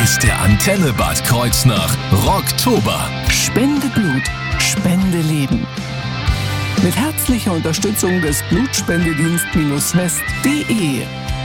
ist der Antenne Bad Kreuznach Rocktober. Spende Blut, Spende Leben. Mit herzlicher Unterstützung des Blutspendedienst-west.de